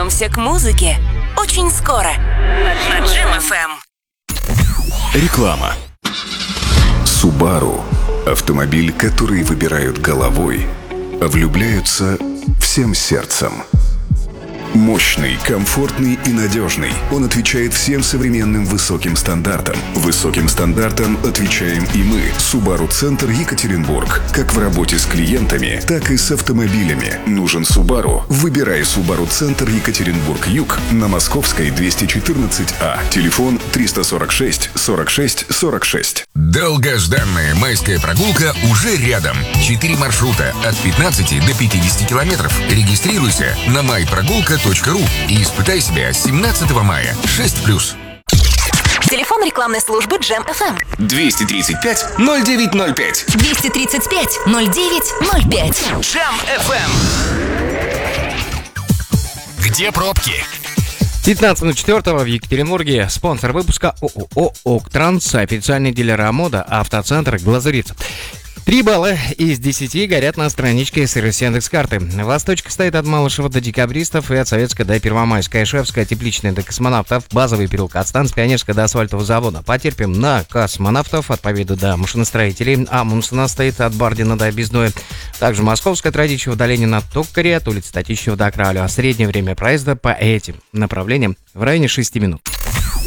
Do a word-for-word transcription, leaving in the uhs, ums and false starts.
Вернемся к музыке очень скоро на Джем эф эм. Реклама. Subaru – автомобиль, который выбирают головой, а влюбляются всем сердцем. Мощный, комфортный и надежный. Он отвечает всем современным высоким стандартам. Высоким стандартам отвечаем и мы. Subaru Центр Екатеринбург. Как в работе с клиентами, так и с автомобилями. Нужен Subaru? Выбирай Subaru Центр Екатеринбург Юг на Московской двести четырнадцать А. Телефон триста сорок шесть сорок шесть сорок шесть. Долгожданная майская прогулка уже рядом. Четыре маршрута от пятнадцати до пятидесяти километров. Регистрируйся на майпрогулка точка ру и испытай себя с семнадцатого мая. шесть плюс. Телефон рекламной службы Джем эф эм. двести тридцать пять ноль девять ноль пять. двести тридцать пять ноль девять ноль пять. Джем эф эм. Где пробки? девятнадцать минут четвертого в Екатеринбурге. Спонсор выпуска ООО «Октранс», официальный дилер «Амода», автоцентр «Глазурица». Три балла из десяти горят на страничке сервиса Яндекс.Карты. Восточка стоит от Малышева до Декабристов и от Советской до Первомайской. Ишевская, Тепличная до Космонавтов. Базовый переулок от станции Пионерская до Асфальтового завода. Потерпим на Космонавтов, от Победы до Машиностроителей. Амундсена стоит от Бардина до Объездной. Также Московская, Традичева до Ленина, от Токаря, от улицы Татищева до Кралева. Среднее время проезда по этим направлениям в районе шести минут.